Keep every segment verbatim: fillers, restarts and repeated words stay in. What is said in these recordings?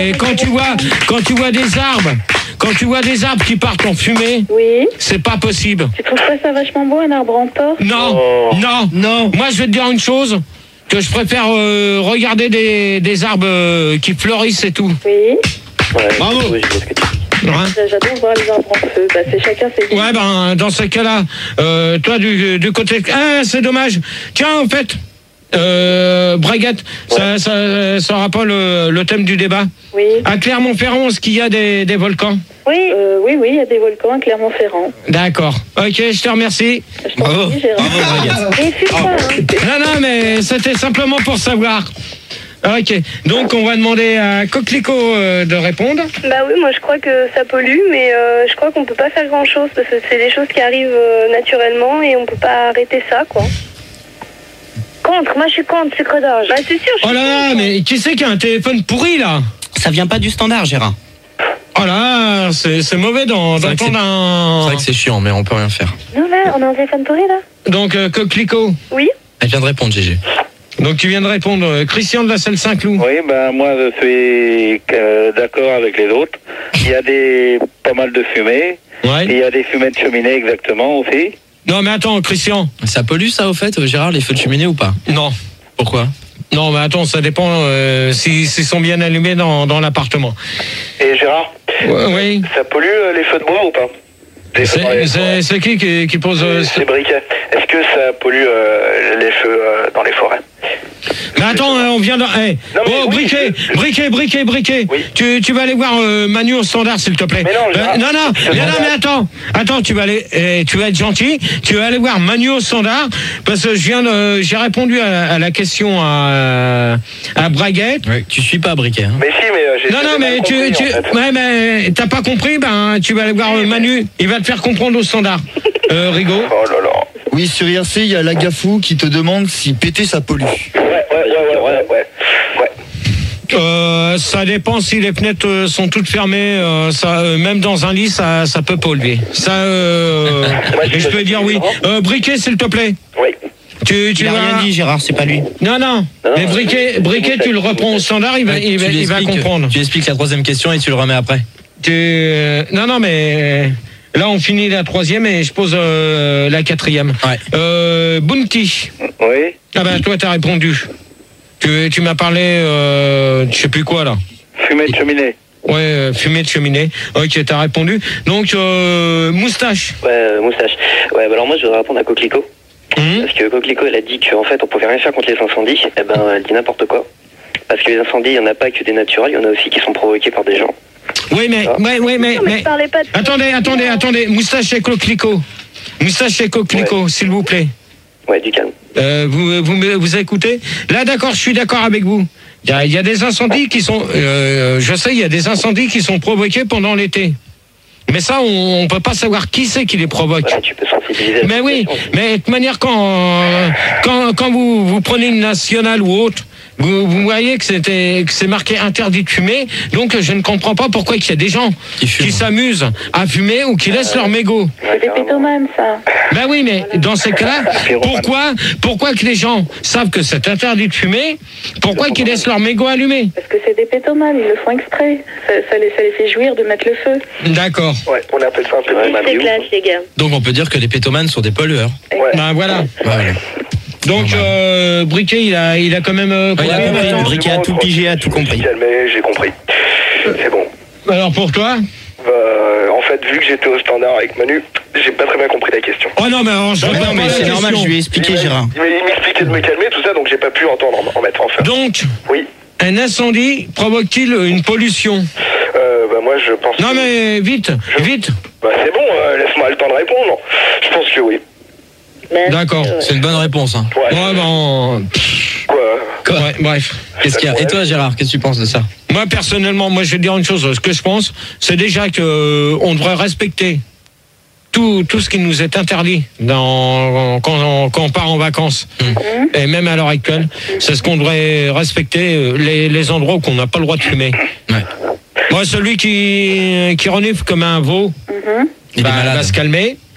Et quand tu vois, quand tu vois des arbres, quand tu vois des arbres qui partent en fumée, oui. C'est pas possible. Tu trouves pas ça vachement beau, un arbre en torche? Non, Oh. non, Non. Moi, je vais te dire une chose, que je préfère euh, regarder des, des arbres euh, qui fleurissent et tout. Oui. Ouais, Bravo. oui, je vois ce que tu dis. Hein? J'adore voir les arbres en feu. Bah, c'est chacun ses goûts. Ouais, ben, dans ce cas-là, euh, toi, du, du côté... Ah, c'est dommage. Tiens, en fait, euh, Braguette, ouais. ça, ça sera pas le, le thème du débat. Oui. À Clermont-Ferrand, est-ce qu'il y a des, des volcans? Oui, euh, oui, oui, il y a des volcans à Clermont-Ferrand. D'accord. Ok, je te remercie. Je t'en prie, Gérard. Et fuis pas, hein. Non, non, mais c'était simplement pour savoir. Ok, donc on va demander à Coquelicot euh, de répondre. Bah oui, moi je crois que ça pollue, mais euh, je crois qu'on peut pas faire grand chose parce que c'est des choses qui arrivent euh, naturellement et on peut pas arrêter ça, quoi. Contre, moi je suis contre, sucre d'orge. Bah c'est sûr. Je Oh là là, mais qui c'est qui a un téléphone pourri là? Ça vient pas du standard, Gérard. Oh là, c'est, c'est mauvais dans, d'entendre un... C'est vrai que c'est chiant, mais on peut rien faire. Non, là, on a un téléphone pourri là. Donc, euh, Coquelicot. Oui. Elle vient de répondre, Gégé. Donc tu viens de répondre, euh, Christian de la Selle Saint-Cloud. Oui, ben moi je suis euh, d'accord avec les autres. Il y a des pas mal de fumée. Ouais. Et il y a des fumées de cheminée exactement aussi. Non mais attends, Christian. Ça pollue ça au fait, Gérard, les feux de cheminée ou pas? Non. Pourquoi? Non mais attends, ça dépend euh, s'ils si sont bien allumés dans, dans l'appartement. Et Gérard, Ouais, oui. ça pollue euh, les feux de bois ou pas? Les feux dans C'est, les c'est, forêts. c'est qui qui, qui pose... euh, C'est briquet. Est-ce que ça pollue euh, les feux euh, dans les forêts? Mais attends, hein, on vient de... Hey. Non, mais Oh, oui, briquet, je- je- briquet, briquet, briquet. Oui. Tu, tu vas aller voir euh, Manu au standard, s'il te plaît. Mais non, Gérard, non, non, je te non, non, demande- mais attends. Attends, tu vas aller... eh, tu vas être gentil. Tu vas aller voir Manu au standard, parce que je viens de... J'ai répondu à, à la question à, à Braguette. Ouais, tu suis pas Briquet. Hein. Mais si, mais euh, j'ai Non, non, j'ai mais mal tu, compris, tu, en fait. ouais, mais t'as pas compris, ben, tu vas aller voir euh, Manu. Il va te faire comprendre au standard. Euh, Rigo. Oh là là. Oui, sur I R C, il y a Lagafou qui te demande si péter ça pollue. Ouais, ouais, ouais, ouais, ouais, ouais. ouais. Euh, ça dépend si les fenêtres euh, sont toutes fermées. Euh, ça, euh, même dans un lit, ça, ça peut polluer. Ça, euh, Ouais, et je peux dire oui. Euh, Briquet, s'il te plaît. Oui. Tu, tu Il a vas... rien dit, Gérard, c'est pas lui. Non, non. Non, mais non, Briquet, c'est- Briquet, c'est- tu le reprends au standard, il va, Ouais, il va, tu il va l'expliques- comprendre. Tu expliques la troisième question et tu le remets après. Tu, euh, non, non, mais là, on finit la troisième et je pose euh, la quatrième. Ouais. Euh, Bounty. Oui. Ah ben, toi, t'as répondu. Tu, tu m'as parlé, euh, je sais plus quoi, là. Fumée de cheminée. Ouais, euh, fumée de cheminée. Ok, t'as répondu. Donc, euh, moustache. Ouais, euh, moustache. Ouais, bah alors moi je voudrais répondre à Coquelicot. Hum Parce que Coquelicot elle a dit qu'en fait on pouvait rien faire contre les incendies. Eh ben elle dit n'importe quoi. Parce que les incendies, il n'y en a pas que des naturels, il y en a aussi qui sont provoqués par des gens. Oui, mais, Ah. ouais, ouais, mais, Non, mais mais... je parlais pas de... Attendez, attendez, attendez. Moustache et Coquelicot. Moustache et Coquelicot, s'il vous plaît. Ouais, du calme. Euh, vous, vous, me- vous écoutez? Là, d'accord, je suis d'accord avec vous. Il y a, il y a des incendies qui sont... Euh, je sais, il y a des incendies qui sont provoqués pendant l'été. Mais ça, on ne peut pas savoir qui c'est qui les provoque. Voilà, tu peux sensibiliser. la Mais oui, population. mais de toute manière, quand, euh, quand, quand vous, vous prenez une nationale ou autre, vous, vous voyez que, c'était, que c'est marqué interdit de fumer, donc je ne comprends pas pourquoi il y a des gens Qui fument. qui s'amusent à fumer ou qui laissent leur mégot. Ouais, C'est des carrément. pétomanes, ça. Ben oui, mais dans ces cas-là, Pyromane. pourquoi, pourquoi que les gens savent que c'est interdit de fumer, pourquoi qu'ils laissent leur mégot allumé? Parce que c'est des pétomanes, ils le font exprès. Ça, ça les, ça les fait jouir de mettre le feu. D'accord. Ouais, on appelle ça un peu Oui, c'est classe, les gars. Donc on peut dire que les pétomanes sont des pollueurs. Ouais. Ben voilà. Voilà. Donc, euh, Briquet, il a, il a quand même... euh, Ouais, il a compris. compris. Briquet a tout pigé, a tout compris. Mais j'ai compris. C'est bon. Alors pour toi? Euh, en fait, vu que j'étais au standard avec Manu, j'ai pas très bien compris la question. Oh non, mais alors, je Non, réponds mais pas à la c'est normal, question. je lui ai expliqué, Il m'a- Gérard. Il m'a- il m'expliquait de me calmer, tout ça, donc j'ai pas pu entendre en, en mettre en fait. Donc, Oui. un incendie provoque-t-il une pollution? Euh, bah moi je pense. Non que- mais vite, vite. Bah c'est bon, euh, laisse-moi le temps de répondre. Je pense que oui. Ben, D'accord. euh, C'est une bonne réponse. Hein. Ouais. Ouais, bon, Quoi ouais, bref. Qu'est-ce qu'il y a? Et toi, Gérard, qu'est-ce que tu penses de ça? Moi personnellement, moi je vais te dire une chose. Ce que je pense, c'est déjà que euh, on devrait respecter tout, tout ce qui nous est interdit dans, quand, on, quand on part en vacances. Et même à l'heure actuelle, c'est ce qu'on devrait respecter, euh, les, les endroits où on n'a pas le droit de fumer. Ouais. Moi, celui qui, qui renifle comme un veau, mhm. Il bah, est malade. va se calmer.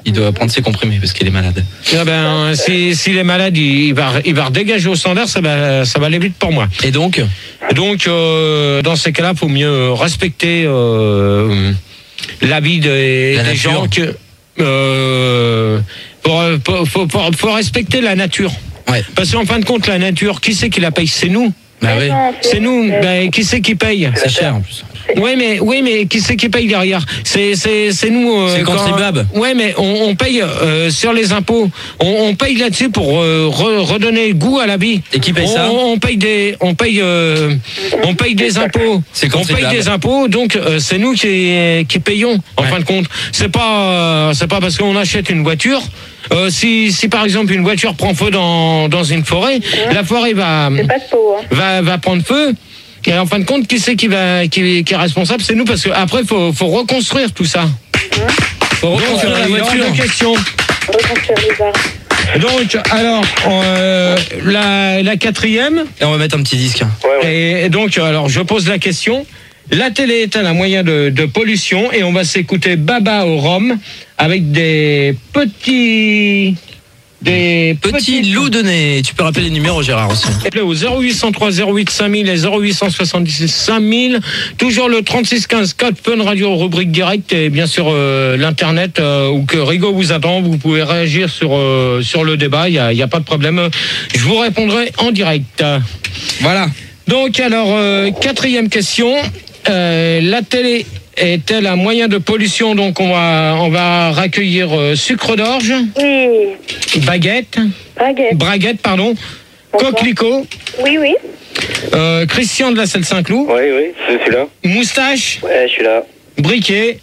Il doit prendre ses comprimés parce qu'il est malade. Ah ben, si, s'il est malade, il, il va, il va redégager au standard, ça va, ça va aller vite pour moi. Et donc Donc, euh, dans ces cas-là, il faut mieux respecter euh, l'avis des, des gens. Que, euh, pour, pour, faut, faut, faut respecter la nature. Ouais. Parce qu'en fin de compte, la nature, qui c'est qui la paye? C'est nous. Bah oui. C'est nous. Ben, qui c'est qui paye? C'est cher en plus. Oui, mais oui, mais qui c'est qui paye derrière? C'est c'est c'est nous. Euh, c'est le contribuable. Oui, mais on, on paye euh, sur les impôts. On, on paye là-dessus pour euh, re, redonner goût à la vie. Et qui paye on, ça? On paye des on paye euh, on paye des impôts. C'est on paye des impôts, donc euh, c'est nous qui qui payons en ouais. fin de compte. C'est pas euh, c'est pas parce qu'on achète une voiture. Euh, si, si par exemple une voiture prend feu dans, dans une forêt, mmh. la forêt va, pas de peau, hein. va, va prendre feu. Et en fin de compte, qui c'est qui, va, qui, qui est responsable? C'est nous, parce qu'après, il faut, faut reconstruire tout ça. Il mmh. faut reconstruire Donc, la voiture. Deux questions. Reconstruire les arbres. Donc, alors, euh, la, la quatrième. Et on va mettre un petit disque. Ouais, ouais. Et, et donc, alors, je pose la question. La télé est-elle un moyen de, de pollution? Et on va s'écouter Baba au rhum avec des petits... Des petits, petits loups de nez. Tu peux rappeler les numéros, Gérard, aussi. Au zéro huit cent trois zéro huit cinq mille et zéro huit cent soixante-dix cinq mille. Toujours le trente-six quinze code Fun Radio rubrique direct et bien sûr euh, l'internet euh, où que Rigaud vous attend. Vous pouvez réagir sur euh, sur le débat. Il y a, y a pas de problème. Je vous répondrai en direct. Voilà. Donc alors euh, quatrième question. Euh, la télé est-elle un moyen de pollution? Donc on va on va raccueillir euh, sucre d'orge. Oui. Baguette. Baguette. Braguette, pardon. Bonsoir. Coquelicot. Oui, oui. Euh, Christian de la Selle Saint-Cloud. Oui, oui, c'est celui-là. Moustache. Ouais, je suis là. Briquet.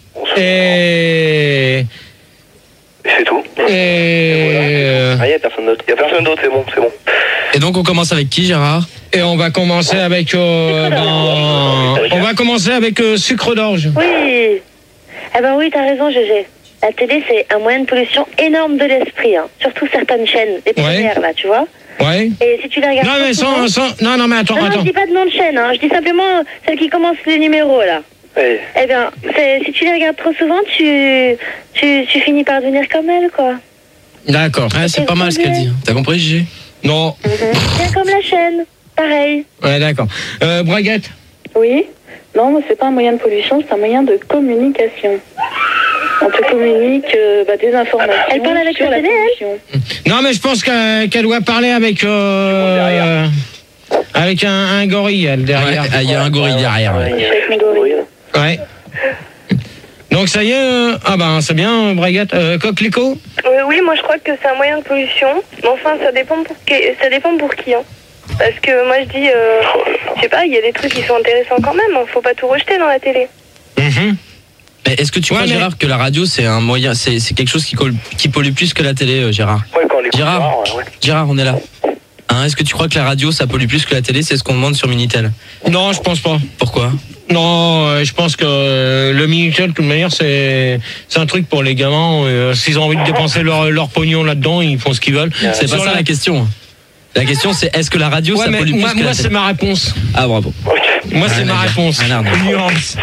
Et... C'est tout. Et... Ah, il n'y a personne d'autre. Il n'y a personne d'autre, c'est bon, c'est bon. Et donc on commence avec qui, Gérard? Et on va commencer avec... Euh, ben, on va commencer avec euh, sucre d'orge. Oui. Eh ben oui, t'as raison, Gégé. La télé, c'est un moyen de pollution énorme de l'esprit. Hein. Surtout certaines chaînes, les premières, ouais. là, tu vois. Ouais. Et si tu les regardes... Non, mais sans, sans... Non, non, mais attends, non, attends. Non, je dis pas de nom de chaîne, hein. Je dis simplement celle qui commence les numéros, là. Oui. Eh bien, si tu les regardes trop souvent, tu, tu, tu finis par devenir comme elle, quoi. D'accord. Ah, c'est pas mal ce qu'elle dit. T'as compris, Gégé? Non. Mm-hmm. Bien comme la chaîne. Pareil. Ouais, d'accord. Euh, Braguette? Oui. Non, c'est pas un moyen de pollution, c'est un moyen de communication. On te communique euh, bah, des informations. Elle parle avec sur la la télé, pollution. Non, mais je pense qu'elle qu'elle doit parler avec... Euh, avec un, un gorille, elle, derrière. Il ouais, y a un gorille derrière. Ouais. Ouais. Donc ça y est, euh, ah ben c'est bien, Braguette. Euh, Coquelicot? Oui, oui, moi je crois que c'est un moyen de pollution. Mais enfin, ça dépend pour qui, ça dépend pour qui. Hein. Parce que moi je dis, euh, je sais pas, il y a des trucs qui sont intéressants quand même. Hein. Faut pas tout rejeter dans la télé. Mm-hmm. Mais est-ce que tu ouais, crois, mais... Gérard, que la radio c'est un moyen, c'est, c'est quelque chose qui, colle, qui pollue plus que la télé, euh, Gérard? Ouais, quand les Gérard, couleurs, ouais. Gérard, on est là. Hein, est-ce que tu crois que la radio ça pollue plus que la télé? C'est ce qu'on demande sur Minitel. Non, je pense pas. Pourquoi? Non, euh, je pense que euh, le Minitel, de toute manière, c'est c'est un truc pour les gamins. Euh, s'ils ont envie de dépenser leur, leur pognon là-dedans, ils font ce qu'ils veulent. C'est pas ça la... la question. La question c'est est-ce que la radio ouais, ça pollue moi, plus que moi la télé? Moi, c'est ma réponse. Ah, bravo. Okay. Moi, c'est ah, ma réponse. Ah, nuance.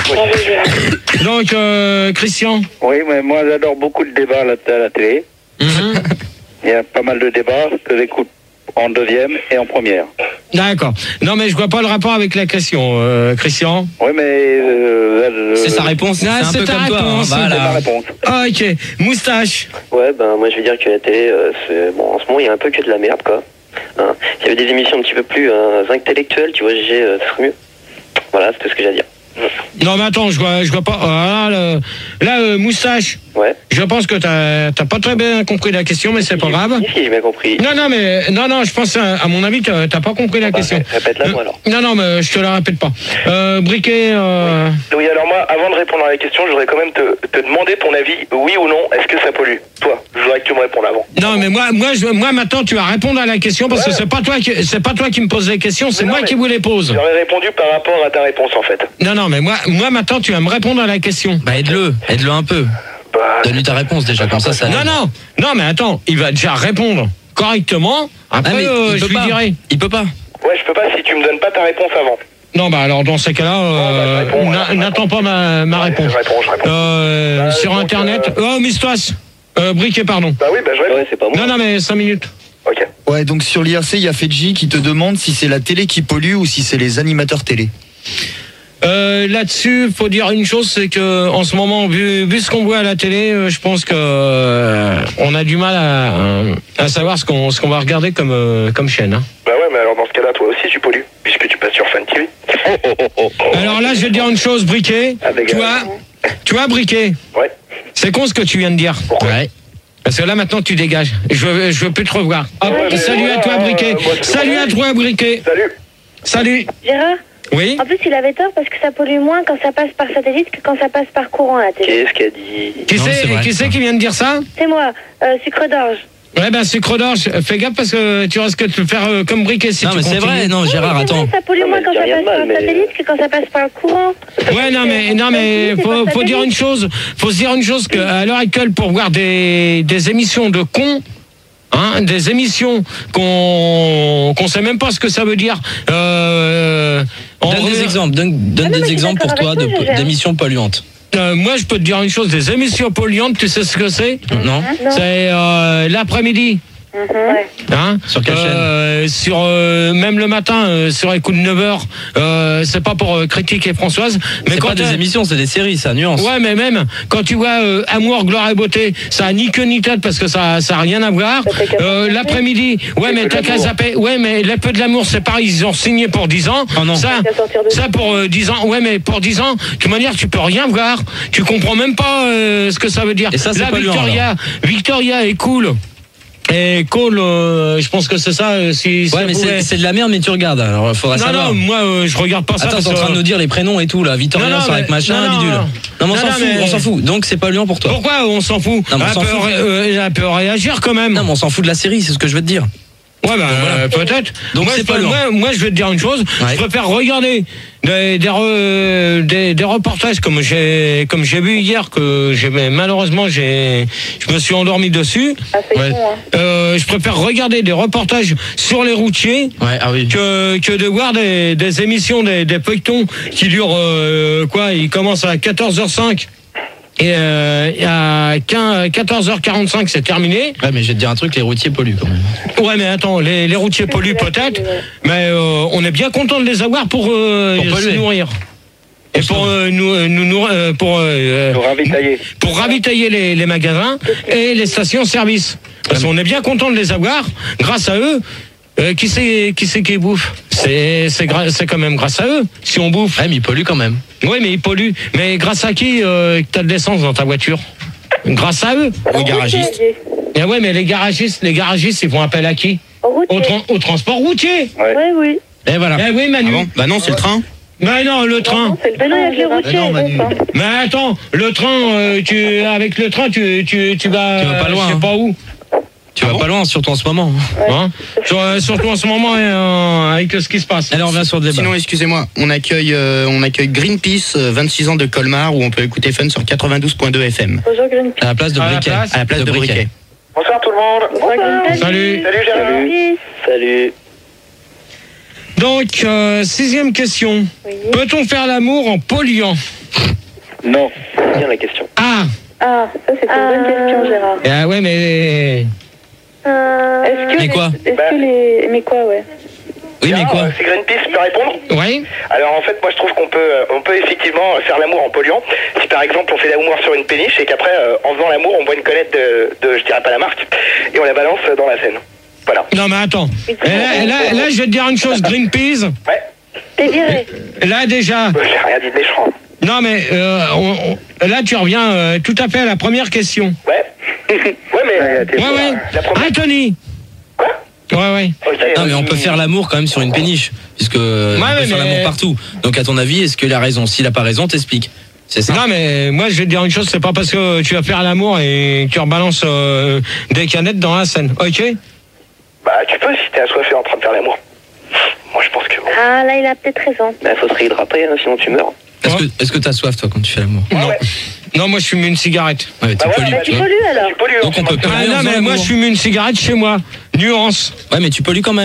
Donc, euh, Christian? Oui, mais moi, j'adore beaucoup de débats à la, à la télé. Mm-hmm. Il y a pas mal de débats que j'écoute en deuxième et en première. D'accord. Non, mais je vois pas le rapport avec la question, euh, Christian. Oui, mais... Euh, c'est sa réponse. Ah, c'est un c'est peu ta comme réponse. Toi, hein. Voilà. C'est ma réponse. Ah, ok. Moustache? Ouais, ben moi je vais dire que la télé, euh, c'est... Bon, en ce moment, il y a un peu que de la merde, quoi. Hein. S'il y avait des émissions un petit peu plus euh, intellectuelles, tu vois, Gégé, euh, ça serait mieux. Voilà, c'est tout ce que j'ai à dire. Non, mais attends, je vois, je vois pas... Ah, là, là euh, Moustache. Ouais. Je pense que t'as, t'as pas très bien compris la question, mais c'est pas grave. Si, si, j'ai bien compris. Non, non, mais non, non, je pense à, à mon avis que t'as pas compris la bah, question. Répète-la moi alors. Non, non, mais je te la répète pas. Euh, Briquet. Euh... Oui. oui, alors moi, avant de répondre à la question, je voudrais quand même te, te demander ton avis, oui ou non, est-ce que ça pollue? Toi, je voudrais que tu me répondes avant. Non, mais moi, moi, je, moi, maintenant, tu vas répondre à la question parce ouais. que c'est pas toi qui, c'est pas toi qui me pose les questions, c'est non, moi qui vous les pose. J'aurais répondu par rapport à ta réponse en fait. Non, non, mais moi, moi, maintenant, tu vas me répondre à la question. Bah aide-le, aide-le un peu. Bah, donne-lui ta réponse déjà, comme ça, ça. Non, non, non, mais attends, il va déjà répondre correctement. Après, ah, euh, je lui pas. dirai. Il peut pas. Ouais, je peux pas si tu me donnes pas ta réponse avant. Non, bah alors dans ces cas-là, euh, oh, bah, n'attends pas ma, ma réponse. Je réponds, je réponds. Euh, bah, sur donc, Internet. Euh... Oh, Mistoise. Euh, Briquet, pardon. Bah oui, bah je réponds. Ouais, c'est pas moi. Non, non, mais cinq minutes. Ok. Ouais, donc sur l'I R C, il y a Fedji qui te demande si c'est la télé qui pollue ou si c'est les animateurs télé. Euh, là-dessus, faut dire une chose, c'est que en ce moment, vu, vu ce qu'on voit à la télé, euh, je pense que euh, on a du mal à, à savoir ce qu'on ce qu'on va regarder comme euh, comme chaîne. Hein. Bah ouais, mais alors dans ce cas-là, toi aussi tu pollues, puisque tu passes sur Fun T V. Oh, oh, oh, oh, oh. Alors là, je vais te dire une chose, Briquet. Avec Tu un- vois, tu vois, Briquet. Ouais. C'est con ce que tu viens de dire. Pourquoi Ouais. Parce que là maintenant tu dégages. Je veux, je veux plus te revoir. Hop, Ouais, mais salut à toi, moi, Briquet. moi, je- Salut à toi, Briquet. Salut. Salut. Gérard, Oui. en plus, il avait tort parce que ça pollue moins quand ça passe par satellite que quand ça passe par courant à la télé. Qu'est-ce qu'elle dit? Qui Non, c'est c'est vrai. qui c'est qui vient de dire ça? C'est moi, euh, sucre d'orge. Ouais ben sucre d'orge. Fais gaffe parce que tu risques de te faire euh, comme Briquet si Non, tu mais c'est continues. vrai, non, Gérard, Oui, c'est attends. vrai, ça pollue Non, moins mais quand je ça dis passe rien de par mal, mais- satellite que quand ça passe par le courant. Ouais non mais non mais C'est faut, par faut dire satellite. une chose. Faut se dire une chose que à l'heure actuelle pour voir des des émissions de cons. Hein, des émissions qu'on qu'on sait même pas ce que ça veut dire. Euh, en Donne des vrai- exemples, donne, donne Ah non, mais je des suis exemples pour d'accord toi avec de- toi, Gégère. d'émissions polluantes. Euh, moi, je peux te dire une chose, des émissions polluantes, tu sais ce que c'est? Non? Non. C'est euh, l'après-midi. Ouais. Hein Sur quelle euh, Sur euh, même le matin, euh, sur les coups de neuf heures. Euh, c'est pas pour euh, critiquer Françoise, mais C'est quand pas des euh, émissions, c'est des séries, ça nuance. Ouais, mais même quand tu vois euh, Amour, gloire et beauté, ça a ni queue ni tête parce que ça ça a rien à voir. Ça fait qu'à Euh, zapper. L'après-midi, ouais, mais peu t'as qu'à d'amour. zapper. Ouais, mais les peu de l'amour, c'est pareil, ils ont signé pour dix ans. Oh non. Ça, Qu'à sortir de- ça pour euh, dix ans. Ouais, mais pour dix ans, de toute manière, tu peux rien voir. Tu comprends même pas euh, ce que ça veut dire. Et ça, c'est Là, polluant, Victoria, Victoria est cool. Et cool, euh, je pense que c'est ça. euh, Si, si Ouais, elle mais pouvait- c'est c'est de la merde, mais tu regardes. Alors, faudra non, savoir. non, moi, euh, je regarde pas ça. Attends, parce t'es en train que- de nous dire les prénoms et tout, là. Victoria, Non, non, c'est avec mais- machin, non, non, bidule. non. Non, mais on Non, s'en non, fout, mais- on s'en fout. Donc, c'est polluant pour toi. Pourquoi on s'en fout? Non, mais on elle, s'en peut, fout. ré- euh, elle peut réagir quand même. Non, mais on s'en fout de la série, c'est ce que je veux te dire. Ouais, bah, voilà. euh, peut-être. Donc, moi, c'est je pas peux- lourd. moi, moi, je vais te dire une chose. Ouais. Je préfère regarder des, des, re- des, des reportages comme j'ai, comme j'ai vu hier que j'ai, malheureusement, j'ai, je me suis endormi dessus. Ah, c'est Ouais. con, hein. Euh, je préfère regarder des reportages sur les routiers Ouais, ah oui. que, que de voir des, des émissions, des, des feuilletons qui durent, euh, quoi, ils commencent à quatorze heures cinq. Et euh, à quinze quatorze heures quarante-cinq, c'est terminé. Ouais, mais je vais te dire un truc, les routiers polluent quand même. Ouais, mais attends, les, les routiers polluent peut-être, mais euh, on est bien content de les avoir pour, euh, Pour se polluer. nourrir. Et pour euh, nous, euh, nous nourrir, euh, pour, euh, Pour ravitailler. pour ravitailler les, les magasins et les stations-service. Parce qu'on est bien content de les avoir. Grâce à eux, euh, qui c'est qui c'est qui bouffe? C'est c'est gra- c'est quand même grâce à eux si on bouffe. Ouais, mais ils polluent quand même. Oui, mais ils polluent. Mais grâce à qui euh, t'as de l'essence dans ta voiture? Grâce à eux. Aux garagistes. Et ouais, mais les garagistes, les garagistes, ils font appel à qui? Au routier. Au, tran- au transport routier. Ouais. Oui, oui. Et voilà. Eh oui, Manu. Ah bon bah non, c'est le train. Mais non, le train. Non, c'est le Mais non, il y a que les train, routiers. non, Manu. bon, ça. Mais attends, le train, euh, tu, avec le train, tu, tu, tu vas. Tu vas pas loin, Je sais hein. pas où. Tu vas pas loin, surtout en ce moment. Hein Sur- euh, surtout en ce moment, euh, avec ce qui se passe. Allez, on revient sur le débat. Sinon, excusez-moi, on accueille, euh, on accueille Greenpeace, euh, vingt-six ans de Colmar, où on peut écouter Fun sur quatre-vingt-douze point deux F M. Bonjour Greenpeace. À la place de À la briquet. place À la place de, Briquet. Bonsoir tout le monde. Bonsoir Greenpeace. Salut. Salut Gérard. Oui. Salut. Donc, euh, sixième question. Oui. Peut-on faire l'amour en polluant? Non. C'est bien la question. Ah Ah, ça c'est une bonne Euh, question Gérard. Ah ouais, mais. Euh, Est-ce que Mais les- quoi Est-ce Bah. que les... Mais quoi, ouais. Oui, mais Ah, quoi euh, C'est Greenpeace, tu peux répondre? Oui. Alors en fait, moi je trouve qu'on peut, euh, on peut effectivement faire l'amour en polluant. Si par exemple on fait l'amour sur une péniche et qu'après, euh, en faisant l'amour, on boit une canette de, de, je dirais pas la marque, et on la balance dans la Seine. Voilà. Non, mais attends. Et là, là, là, je vais te dire une chose, Greenpeace. Ouais. t'es viré. Là, déjà. Euh, J'ai rien dit de méchant. Non, mais euh, on- on- là, tu reviens euh, tout à fait à la première question. Ouais. ouais, mais. Ouais, ouais. La première. Anthony. Quoi? Ouais, ouais. Ok. Non, mais on peut faire l'amour quand même sur une péniche. Puisque on peut ouais, faire mais- l'amour partout. Donc, à ton avis, est-ce qu'il a raison? S'il a pas raison, t'expliques. C'est ça. Non, mais moi, je vais te dire une chose, c'est pas parce que tu vas faire l'amour et que tu rebalances euh, des canettes dans la Seine. Ok? Bah, tu peux si t'es assoiffé en train de faire l'amour. Moi, je pense que. bon. Ah, là, il a peut-être raison. Bah, faut se réhydrater, hein, sinon tu meurs. Est-ce Ouais. que est-ce que t'as soif, toi, quand tu fais l'amour? Ouais, ouais. Non, moi, je fume une cigarette. Ouais, tu Bah, pollues. voilà, tu Tu vois. pollues alors. Tu pollues. Donc, on peut Ah polluer en non, faisant mais moi, l'amour. je fume une cigarette chez moi. Nuance. Ouais, mais tu pollues quand même.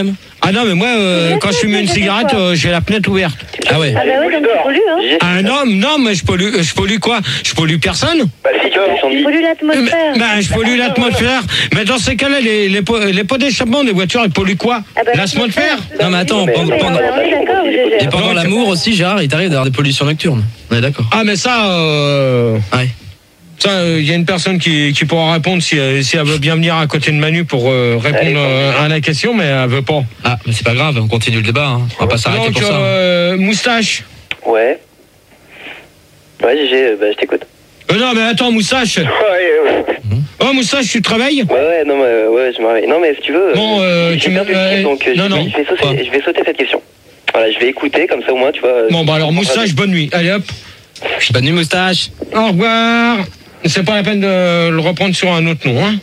Ah non, mais moi, euh, quand je fume une cigarette, euh, j'ai la fenêtre ouverte. Ah ouais. Ah bah oui, donc tu pollues, hein. Ah non, non, mais je pollue, je pollue quoi? Je pollue personne. Bah si, tu vois. Tu pollues l'atmosphère. Bah, je pollue l'atmosphère. Mais dans ces cas-là, les, les, pots, les pots d'échappement des voitures, ils polluent quoi? Ah bah, L'atmosphère? Non, mais attends, Mais- pendant, mais- pendant, On est d'accord, Gégé. et pendant Donc- l'amour aussi, Gérard, il t'arrive d'avoir des pollutions nocturnes. On est d'accord. Ah, mais ça, euh, Ouais. ça, il euh, y a une personne qui, qui pourra répondre si, euh, si elle veut bien venir à côté de Manu pour euh, répondre euh, à la question, mais elle veut pas. Ah, mais c'est pas grave, on continue le débat. Hein. On va pas s'arrêter Donc, pour ça. euh, moustache. Ouais. Ouais, Gégé, euh, bah, je t'écoute. Euh, non, mais attends, moustache. Ouais, ouais. Oh, moustache, tu travailles? Ouais, ouais, non, mais, euh, ouais, je me réveille. Non, mais si tu veux, Bon, euh, euh, j'ai tu perdu me- le fil, euh, donc euh, non, je, non. je vais sauter, Quoi je vais sauter cette question. Voilà, je vais écouter, comme ça au moins, tu vois. euh, Bon, bah alors, moustache, bonne nuit. Allez, hop. Bonne nuit, moustache. Au revoir. C'est pas la peine de le reprendre sur un autre nom, hein.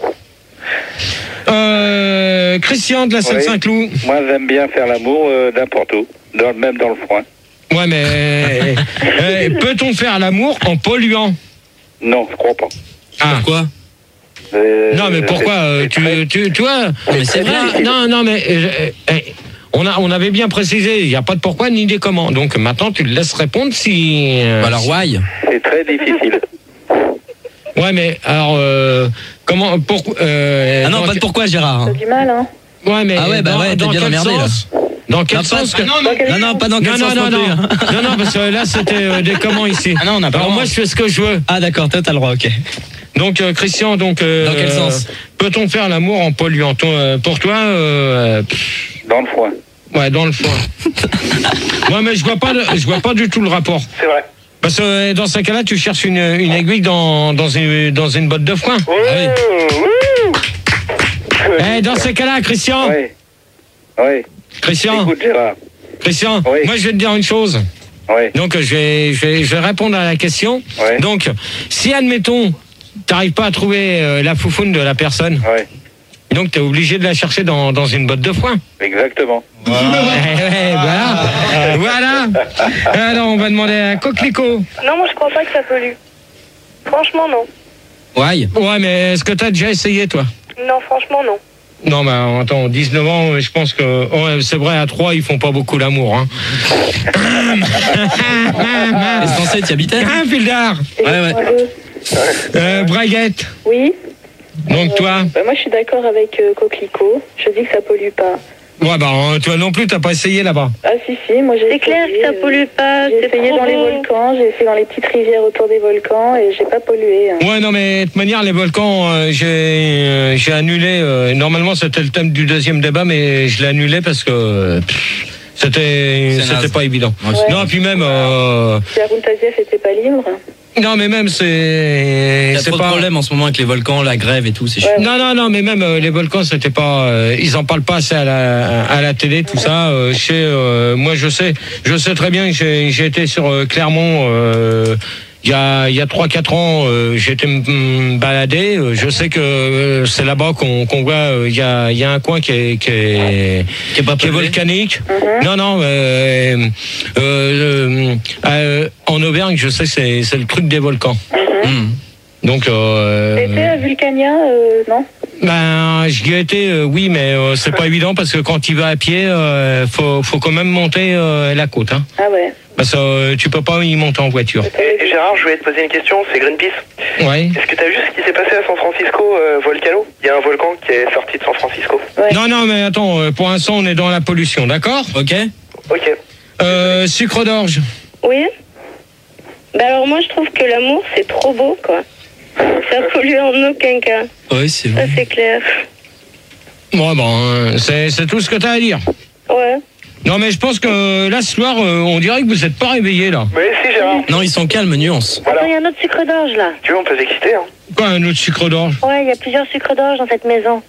Euh, Christian de la Oui. Seine-Saint-Cloud. Moi, j'aime bien faire l'amour euh, n'importe où, dans, même dans le froid. Ouais, mais euh, peut-on faire l'amour en polluant? Non, je crois pas. Ah. Pourquoi? Euh, Non, mais pourquoi c'est- euh, c'est tu, très- tu, tu vois? Mais c'est vrai. Non, non, mais euh, euh, on, a, on avait bien précisé, il n'y a pas de pourquoi ni des comment. Donc maintenant, tu le laisses répondre si. euh, Bah alors, why? C'est très difficile. Ouais, mais alors, euh, comment. Pour, euh, Ah non, dans pas de que- pourquoi, Gérard. T'as du mal, hein. Ouais, mais. Ah ouais, bah dans, ouais, t'es dans bien quel emmerdé, là. sens Dans quel Non, pas- sens que- ah non, non, non, non, pas dans quel non, sens non, non non, plus, non, hein. non, non, parce que là, c'était euh, des comment ici. Ah non, on n'a pas le Alors droit. moi, je fais ce que je veux. Ah d'accord, toi t'as le droit, ok. Donc, euh, Christian, donc. euh, Dans quel sens? Peut-on faire l'amour en polluant? Ton- euh, Pour toi, euh, pff, Dans le froid. ouais, dans le foin. Ouais, mais je vois pas, le- je vois pas du tout le rapport. C'est vrai. Parce que euh, dans ce cas-là, tu cherches une, une aiguille dans, dans, une, dans une botte de foin. Ouh, ouh. Eh, dans ce cas-là, Christian, Oui. Oui. Christian, Écoute, Gérard. Christian, Oui. moi je vais te dire une chose. Oui. Donc je vais, je vais, je vais répondre à la question. Oui. Donc, si admettons, t'arrives pas à trouver euh, la foufoune de la personne, Oui. donc t'es obligé de la chercher dans, dans une botte de foin. Exactement. Eh, ouais, voilà, voilà. Alors on va demander à Coquelicot. Non, moi je crois pas que ça pollue. Franchement, non. Why? Ouais, mais est-ce que t'as déjà essayé toi? Non, franchement, non. Non, mais attends, dix-neuf ans, je pense que ouais, c'est vrai, à trois, ils font pas beaucoup l'amour. Hein. L'essentiel, t'y habitais? Ah, Fildar. Et Ouais, ouais. moi, deux. Euh, Braguette. Oui. Donc toi, Bah, moi, je suis d'accord avec euh, Coquelicot. Je dis que ça pollue pas. ouais, bah, euh, toi non plus, t'as pas essayé là-bas. Ah, si, si. Moi, j'ai C'est clair essayé, que ça euh, pollue pas. J'ai C'est essayé trop dans les beau. volcans, j'ai essayé dans les petites rivières autour des volcans et j'ai pas pollué. hein. Ouais, non, mais de toute manière, les volcans, euh, j'ai euh, j'ai annulé. euh, normalement, c'était le thème du deuxième débat, mais je l'ai annulé parce que euh, pff, c'était C'est c'était naze. pas évident. Ouais. Non, puis même. Euh, Si Aruntaziev était pas libre. non, mais même, c'est. Il y a c'est trop de pas. problèmes en ce moment avec les volcans, la grève et tout, c'est chiant. Ouais. Non, non, non, mais même euh, les volcans, c'était pas. euh, ils en parlent pas assez à la, à la télé, tout ça. Euh, chez, euh, moi, je sais, je sais très bien que j'ai j'ai été sur euh, Clermont. Euh, il y a il y a trois quatre ans, euh, j'ai été me me balader. Euh, Je sais que euh, c'est là-bas qu'on qu'on voit. euh, Il y a il y a un coin qui est qui est, Qui est pas qui est pollué. volcanique. Non, non. Euh, euh, euh, euh, en Auvergne, je sais que c'est c'est le truc des volcans. Hmm. Donc. Euh, T'étais à Vulcania, euh, non? ben, j'y ai été, euh, oui, mais euh, c'est pas évident parce que quand tu vas à pied, euh, faut, faut quand même monter euh, la côte. Hein. Ah ouais. Parce que euh, tu peux pas y monter en voiture. Et, et Gérard, je voulais te poser une question, c'est Greenpeace. Ouais. Est-ce que tu as vu ce qui s'est passé à San Francisco, euh, Volcano? Il y a un volcan qui est sorti de San Francisco. Ouais. Non, non, mais attends, euh, pour l'instant, on est dans la pollution, d'accord? Ok? Ok. Euh, sucre d'orge. Oui. Bah alors moi je trouve que l'amour c'est trop beau quoi. Ça pollue en aucun cas. Oui, c'est Ça vrai. c'est clair. Bon, bon, euh, c'est c'est tout ce que t'as à dire. Ouais. Non, mais je pense que là, ce soir, euh, on dirait que vous êtes pas réveillés, là. Mais si, Gérard. Non, ils sont calmes, nuance. Voilà. Attends, il y a un autre sucre d'orge là. Tu veux, on peut s'exciter, hein. Quoi, un autre sucre d'orge? Ouais, il y a plusieurs sucres d'orge dans cette maison.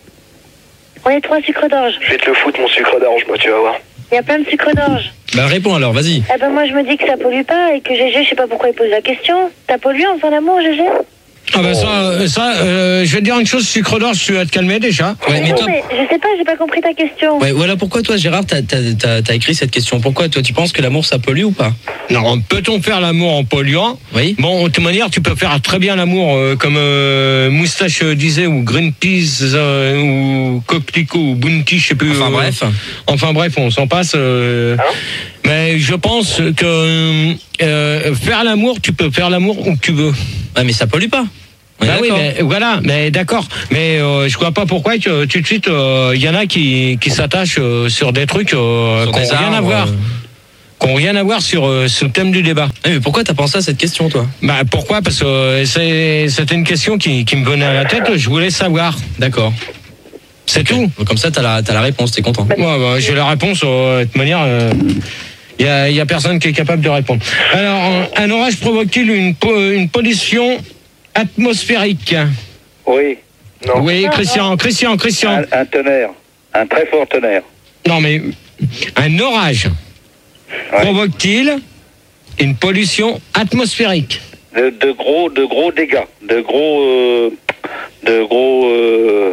On est trois sucres d'orge. Je vais te le foutre, mon sucre d'orge, moi, tu vas voir. Il y a plein de sucres d'orge. Bah réponds alors, vas-y. Eh ben moi je me dis que ça pollue pas et que Gégé, je sais pas pourquoi il pose la question. T'as pollué en faisant l'amour, Gégé? Ah bah ça, ça euh, je vais te dire une chose, sucre d'orge, tu vas te calmer déjà. Ouais, mais Non, toi, mais je sais pas, j'ai pas compris ta question. ouais, voilà pourquoi toi, Gérard, t'as, t'as, t'as, t'as écrit cette question. Pourquoi toi, tu penses que l'amour ça pollue ou pas? Non, peut-on faire l'amour en polluant? Oui. Bon, de toute manière, tu peux faire très bien l'amour euh, comme euh, Moustache euh, disait, ou Greenpeace, euh, ou Coquelicot, ou Bounty, je sais plus. Enfin euh, bref. Enfin bref, on s'en passe. euh, mais je pense que euh, faire l'amour, tu peux faire l'amour où tu veux. Ouais, mais ça pollue pas. On est Bah oui, d'accord. mais voilà, mais d'accord. Mais euh, je vois pas pourquoi que tout de suite il euh, y en a qui qui s'attachent euh, sur des trucs euh, Sur qui n'ont des rien à arbres, voir, euh. qui n'ont rien à voir sur euh, sur le thème du débat. Ouais, mais pourquoi t'as pensé à cette question, toi? Bah pourquoi? Parce que euh, c'est c'était une question qui qui me venait à la tête. Je voulais savoir. D'accord. C'est tout. Donc, comme ça, t'as la, t'as la réponse, t'es content. Ouais, bah, j'ai la réponse. euh, de toute manière, il y a il y a personne qui est capable de répondre. Alors, un orage provoque-t-il une po- une pollution atmosphérique? Oui. Non. Oui, Christian, Christian, Christian. Un, un tonnerre. Un très fort tonnerre. Non, mais un orage Ouais. provoque-t-il une pollution atmosphérique? De, de gros, de gros dégâts. De gros, euh, de gros, euh,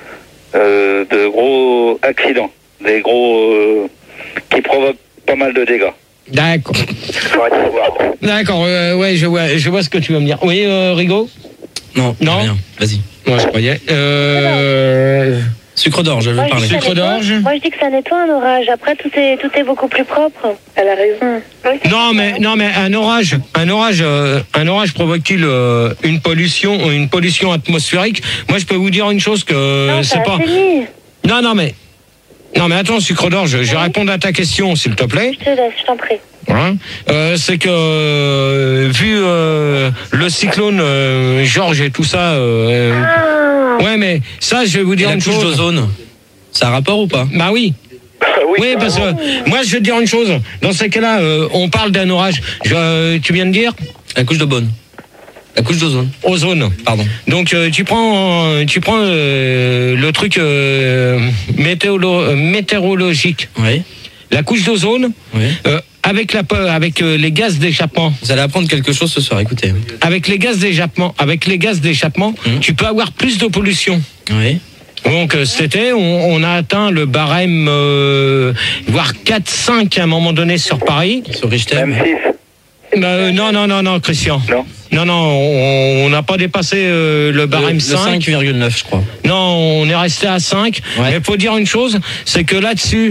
euh, de gros accidents. Des gros, euh, qui provoquent pas mal de dégâts. D'accord. D'accord, euh, ouais, je vois, je vois ce que tu veux me dire. Oui, euh, Rigaud? Non, Non. rien. Vas-y. Moi, je croyais. Euh... Sucre d'orge, je veux Moi, je parler. dis que ça Sucre nettoie- d'orge. Moi, je dis que ça nettoie un orage. Après, tout est, tout est beaucoup plus propre. Elle a raison. Oui, c'est Non, ça. mais non, mais un orage, un orage, euh, un orage provoque-t-il euh, une pollution, une pollution atmosphérique? Moi, je peux vous dire une chose que Non, c'est ça pas. assainit. Non, non, mais non, mais attends, sucre d'orge. Je vais répondre à ta question, s'il te plaît. Je te laisse, je t'en prie. Hein, euh, c'est que euh, vu euh, le cyclone euh, Georges et tout ça, euh, Ah, ouais, mais ça, je vais vous Et dire la une couche chose. d'ozone, ça a rapport ou pas? Bah oui. Oui, parce que moi, je vais te dire une chose. Dans ces cas-là, euh, on parle d'un orage. Je- tu viens de dire La couche de bonne. La couche d'ozone. ozone. Pardon. Donc euh, tu prends, tu prends euh, le truc euh, météolo- euh, météorologique. Oui. La couche d'ozone, Oui. euh, avec la, avec euh, les gaz d'échappement. Vous allez apprendre quelque chose ce soir, écoutez. Avec les gaz d'échappement, avec les gaz d'échappement, Mhm. tu peux avoir plus de pollution. Oui. Donc euh, cet été, on, on a atteint le barème, euh, voire quatre cinq à un moment donné sur Paris. Sur Richter. Même six. Bah, euh, non, non, non, non, Christian. Non. Non, non, on on n'a pas dépassé euh, le barème Le cinq. cinq virgule neuf, je crois. Non, on est resté à cinq. Ouais. Mais il faut dire une chose, c'est que là-dessus,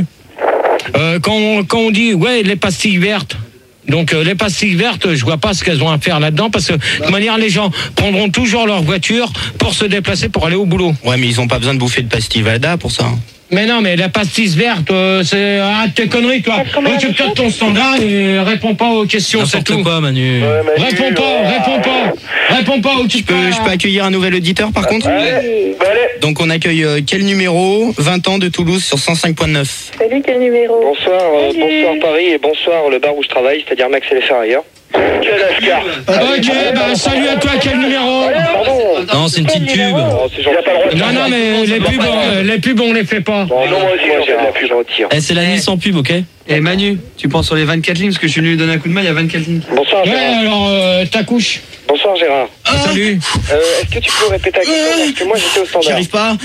euh, quand, on, quand on dit, ouais, les pastilles vertes, donc euh, les pastilles vertes, je vois pas ce qu'elles ont à faire là-dedans, parce que de toute manière, les gens prendront toujours leur voiture pour se déplacer, pour aller au boulot. Ouais, mais ils ont pas besoin de bouffer de pastilles Vada pour ça. Mais non, mais la pastille verte, euh, c'est... Arrête tes conneries, toi. Parce qu'on m'a Moi, tu dit captes ton standard et réponds pas aux questions, c'est N'importe tout. quoi, Manu. Réponds pas, réponds pas, réponds pas où tu Je peux, je peux accueillir un nouvel auditeur par contre Allez, bah allez. Donc on accueille euh, quel numéro? vingt ans de Toulouse sur cent cinq point neuf. Salut, quel numéro? Bonsoir, euh, Salut. bonsoir Paris et bonsoir le bar où je travaille, c'est-à-dire Max et les Ferrailleurs. Quel Ascar. Ok, bah salut à toi, quel numéro? Pardon. Non, c'est une petite pub. Oh, c'est gentil. Non, non, mais les pubs, on, les pubs, on les fait pas. Bon, non, moi aussi, moi, j'ai de la pub, je retire. Eh, c'est la ligne sans pub, ok? Et Manu, tu penses sur les vingt-quatre lignes, parce que je suis venu lui donner un coup de main, il y a vingt-quatre lignes. Bonsoir Ouais, Gérard. alors, euh, ta couche. Bonsoir Gérard. Salut. Euh, Est-ce que tu peux répéter la question parce que moi j'étais au J'y standard. arrive pas.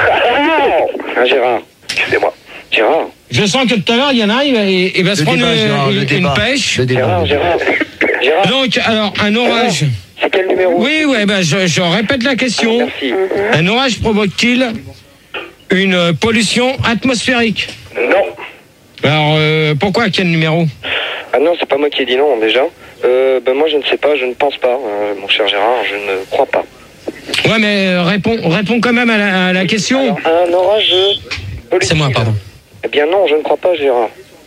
Ah, Gérard, excusez-moi. Gérard, Je sens que tout à l'heure, il y en a, il va, il va se Le prendre débat, une, Gérard, le une- une débat. pêche. Le débat. Gérard, Gérard. Gérard, Donc, alors, un orage. c'est quel numéro? Oui, ouais, bah, je, je répète la question. Merci. Un orage provoque-t-il une pollution atmosphérique? Non. Alors, euh, pourquoi? Quel numéro? Ah non, c'est pas moi qui ai dit non déjà. Euh, ben moi je ne sais pas, je ne pense pas, euh, mon cher Gérard, je ne crois pas. Ouais, mais euh, réponds, réponds quand même à la, à la question. Alors, un orage politique. C'est moi, pardon. Eh bien non, je ne crois pas, Gérard.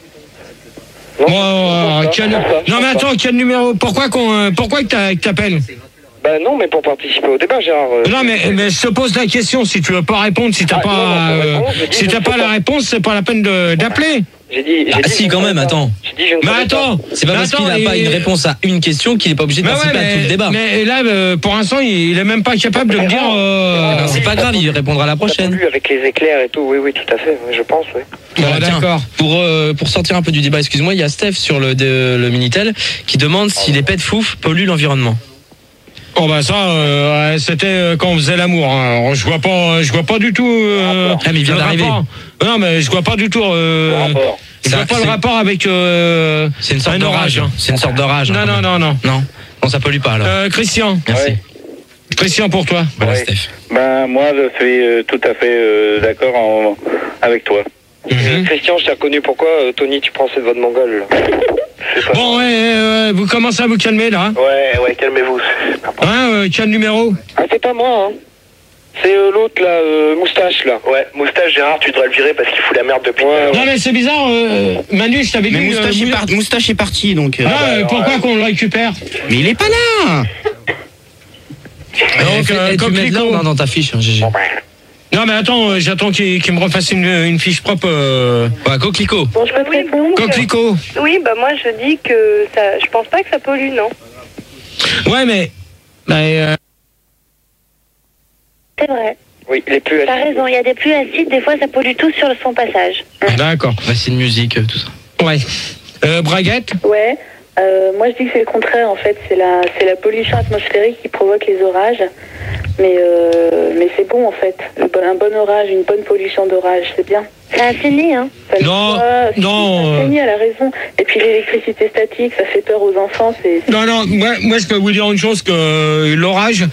Non, Moi, je euh, pense pas, quel- je pense pas, je Non, mais pense pas. attends, quel numéro? Pourquoi qu'on, euh, pourquoi que t'a- que t'appelles? Ben non, mais pour participer au débat, Gérard. euh, Non, mais, mais je te pose la question. Si tu veux pas répondre, si t'as Ah, pas, non, non, euh, pas répondre, j'ai dit si je t'as ne pas sais la pas. réponse, c'est pas la peine de- d'appeler. J'ai dit, j'ai Ah dit, si, je ne quand savais même, pas. attends. J'ai dit, je ne Mais savais pas. attends, C'est pas mais parce attends, qu'il n'a pas et- une réponse à une question qu'il n'est pas obligé de Bah ouais, participer à tout le mais, débat. mais là, euh, pour l'instant, il, il est même pas capable de me dire. euh, Eh ben, c'est pas grave, il répondra la prochaine. Entendu, avec les éclairs et tout, oui, oui, tout à fait, oui, je pense, oui. Bon, Voilà, tiens, d'accord. Pour, euh, pour sortir un peu du débat, excuse-moi, il y a Steph sur le, de- le Minitel qui demande si les pets fouf polluent l'environnement. Oh bah ça, euh, c'était euh, quand on faisait l'amour. Hein. Alors, je vois pas, je vois pas du tout. Euh, ah mais il vient d'arriver. Non mais je vois pas du tout. Euh, je vois pas le rapport avec. Euh, c'est une sorte d'orage. Hein. C'est une sorte d'orage. Non non non non. Non. Non, ça pollue pas alors. Euh, Christian. Merci. Ouais. Christian pour toi. Voilà, Ouais. Steph. Ben moi je suis euh, tout à fait euh, d'accord en- avec toi. Mm-hmm. Christian, je t'ai reconnu pourquoi euh, Tony, tu prends cette voix de mongol là. Bon ouais, euh, vous commencez à vous calmer là. Ouais, ouais, calmez-vous. Hein, euh, quel numéro? Ah, c'est pas moi, hein. C'est euh, l'autre là, euh, moustache là. Ouais, moustache Gérard, tu devrais le virer parce qu'il fout la merde depuis. Ouais, Non mais c'est bizarre. Euh, Manu, je t'avais dit. Mais Moustache, euh, est par- Moustache est parti, donc... euh, Non, bah, euh, alors, pourquoi ouais. qu'on le récupère? Mais il est pas là. Donc, euh, tu mets de Coquelicot. l'ordre dans ta fiche, hein, G G. Non mais attends, euh, j'attends qu'il qu'il me refasse une, une fiche propre. Euh... Ouais, Coquelicot. Bon, je peux te Oui, répondre. Coquelicot. Oui, bah moi je dis que ça, je pense pas que ça pollue, non. Ouais mais. Bah, euh, C'est vrai. Oui, les plus T'as acides. raison, il y a des pluies acides, des fois ça pollue tout sur son passage. D'accord. Bah, c'est une musique, tout ça. Ouais. Euh, Braguette. Ouais. Euh, moi, je dis que c'est le contraire, en fait. C'est la, c'est la pollution atmosphérique qui provoque les orages. Mais, euh, mais c'est bon, en fait. Le bon- un bon orage, une bonne pollution d'orage, c'est bien. Ça assainit, hein. Ça le Non, voit, si, non, ça euh. assainit, elle a raison. Et puis l'électricité statique, ça fait peur aux enfants. C'est, c'est- Non non, moi, moi je peux vous dire une chose que euh, l'orage,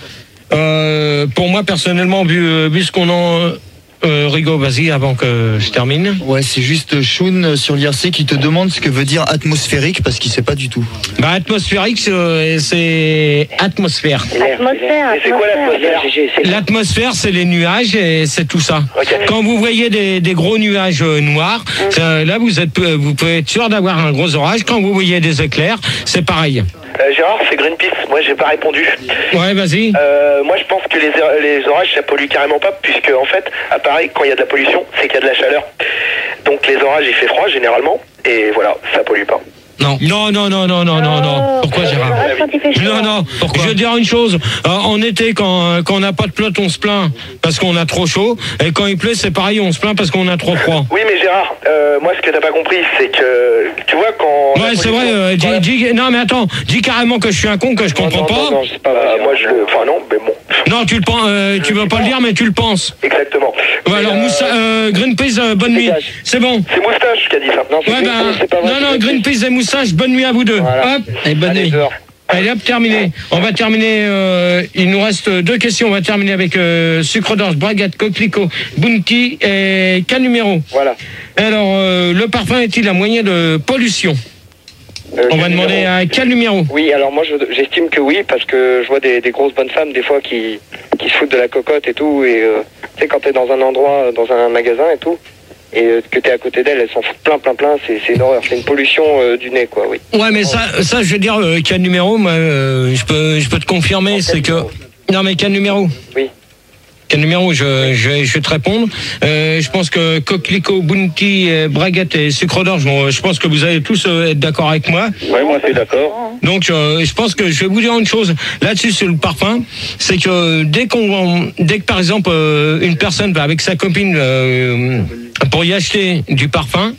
euh, pour moi personnellement, vu, vu ce qu'on en. Euh, Rigo, vas-y avant que je termine. Ouais, c'est juste Shun sur l'I R C qui te demande ce que veut dire atmosphérique parce qu'il sait pas du tout. Bah atmosphérique, c'est- c'est atmosphère. Atmosphère, Et c'est quoi atmosphère. l'atmosphère? L'atmosphère, c'est les nuages et c'est tout ça. Ok. Quand vous voyez des, des gros nuages euh, noirs, ça, là vous êtes, vous pouvez être sûr d'avoir un gros orage. Quand vous voyez des éclairs, c'est pareil. Euh, Gérard, c'est Greenpeace. Moi, j'ai pas répondu. Ouais, vas-y. Euh, moi, je pense que les, les orages, ça pollue carrément pas, puisque en fait, à Paris, quand il y a de la pollution, c'est qu'il y a de la chaleur. Donc les orages, il fait froid généralement, et voilà, ça pollue pas. Non. Non, non, non, non, non, non, non. Pourquoi, Gérard? Orage quand il fait chaud. Non, non. Pourquoi Je veux dire une chose. Euh, en été, quand, quand on n'a pas de flotte, on se plaint parce qu'on a trop chaud. Et quand il pleut, c'est pareil, on se plaint parce qu'on a trop froid. Oui, mais Gérard, euh, moi, ce que t'as pas compris, c'est que, tu vois, quand... Ouais, c'est vrai. Euh, dis, dis- non, mais attends. Dis carrément que je suis un con, que je comprends non, pas. non, non, c'est pas vrai. Euh, moi, je le... Enfin, non, mais bon. Non, tu le penses. Euh, tu veux pas le dire, mais tu le penses. Exactement. Ouais, Mais, alors, euh, Moussa, euh, Greenpeace, euh, bonne nuit. Dégage. C'est bon. C'est Moustache qui a dit ça. Non, c'est Ouais, Greenpeace, ben, c'est pas vrai. non, non, c'est Greenpeace et Moussage, bonne nuit à vous deux. Voilà. Hop, et bonne Allez, nuit. dehors. Allez, hop, terminé. On va terminer. Euh, il nous reste deux questions. On va terminer avec euh, Sucre d'Orge, Braguette, Coquelicot, Bounty et quel numéro? Voilà. Alors, euh, le parfum est-il un moyen de pollution? Euh, On va quel demander numéro à quel numéro? Oui, alors moi je- j'estime que oui, parce que je vois des, des grosses bonnes femmes des fois qui, qui se foutent de la cocotte et tout, et euh, tu sais quand t'es dans un endroit, dans un magasin et tout, et euh, que t'es à côté d'elles, elles s'en foutent plein plein plein, c'est c'est une horreur, c'est une pollution euh, du nez quoi, oui. Ouais, mais ça, ça, je veux dire, euh, quel numéro? Moi, euh, je peux, je peux te confirmer, c'est que. Non, mais quel numéro? Oui. Quel numéro? Je, je, vais- je vais te répondre. Euh, je pense que Coquelicot, Bounty, euh, Braguette et Sucre d'Orge, bon, je pense que vous allez tous euh, être d'accord avec moi. Ouais, moi je suis d'accord. Donc, euh, je pense que je vais vous dire une chose là-dessus sur le parfum, c'est que dès qu'on, dès que par exemple euh, une personne va avec sa copine euh, pour y acheter du parfum,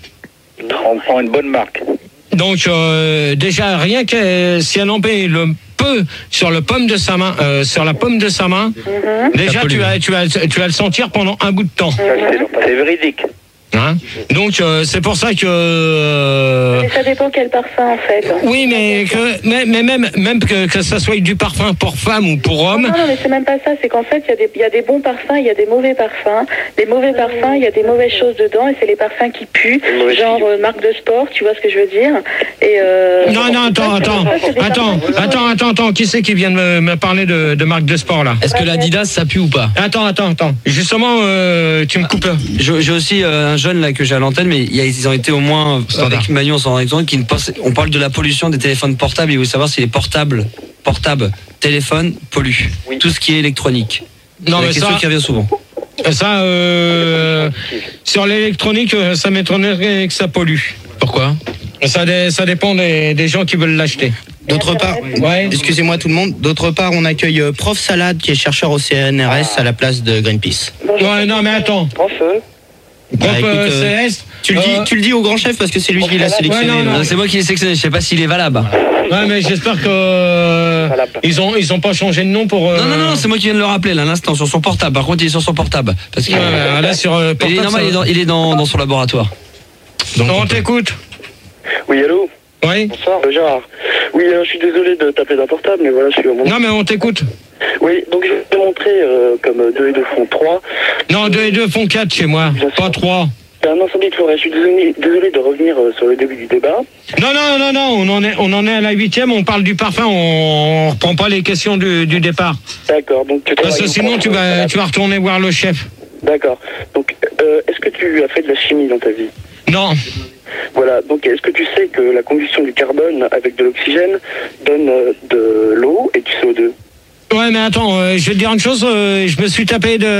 On prend une bonne marque. donc euh, déjà rien que si elle en paie le peu sur le pomme de sa main, euh, sur la pomme de sa main, déjà tu vas, tu vas, tu vas le sentir pendant un bout de temps. Ça, c'est- C'est véridique. Hein. Donc euh, c'est pour ça que. euh, Mais ça dépend quel parfum, en fait. Oui, mais, que, mais, mais même, même que, que ça soit du parfum pour femme ou pour homme. Non, non, mais c'est même pas ça. C'est qu'en fait, il y, a des- il y a des bons parfums, il y a des mauvais parfums. Les mauvais parfums, il y a des mauvaises choses dedans, et c'est les parfums qui puent, genre euh, marque de sport, tu vois ce que je veux dire. Et euh, Non, non, attends, attends, ça, c'est des attends, parfums qui sont- attends, attends, attends, qui c'est qui vient de me, me parler de, de marque de sport là? Est-ce que l'Adidas ça pue ou pas? Attends, attends, attends. Justement, euh, tu me coupes. J'ai j'ai aussi euh, un jeune là que j'ai à l'antenne, mais il y a- ils ont été au moins euh, Standard. avec Manu, on s'en rend compte, qui ne pense- on parle de la pollution des téléphones portables. Il faut savoir si les portables, portables, téléphones polluent. Tout ce qui est électronique. Non, C'est la mais question ça, qui revient souvent. ça, euh, sur l'électronique, euh, ça m'étonnerait que ça pollue. Pourquoi? Ça, dé- ça dépend des, des gens qui veulent l'acheter. D'autre part, Ouais. excusez-moi tout le monde, d'autre part, on accueille euh, Prof Salade qui est chercheur au C N R S à la place de Greenpeace. Ouais, non, mais attends. Prof, euh, Bah, Groupe écoute, euh, euh, Céleste. Tu le, dis, Euh, tu le dis au grand chef parce que c'est lui qui l'a sélectionné. Ouais, non, non. Non, c'est moi qui l'ai sélectionné, je sais pas s'il est valable. Ouais, mais j'espère que euh, ils ont ils ont pas changé de nom pour. Euh... Non, non, non, c'est moi qui viens de le rappeler là, à l'instant, sur son portable. Par contre, il est sur son portable. Parce que, Ouais, ouais, là, sur, euh, il est portable, normal, ça- il est dans, il est dans, dans son laboratoire. Donc, on t'écoute. Oui, allô? Oui. Bonsoir, euh, Gérard. Oui, euh, je suis désolé de taper d'un portable, mais voilà, je suis au moment. Non, mais on t'écoute. Oui, donc je vais te montrer euh, comme deux et deux font trois. Non, deux et deux font quatre chez moi, pas trois. C'est un incendie de forêt. Je suis désolé, désolé de revenir euh, sur le début du débat. Non, non, non, non, on en est, on en est à la huitième, on parle du parfum, on, on reprend pas les questions du, du départ. D'accord, donc... tu Parce que travailles sinon, en- tu vas, tu vas retourner voir le chef. D'accord. Donc, euh, est-ce que tu as fait de la chimie dans ta vie? Non. Voilà, donc est-ce que tu sais que la combustion du carbone avec de l'oxygène donne euh, de l'eau et du C O deux? Ouais, mais attends, euh, je vais te dire une chose, euh, je me suis tapé de...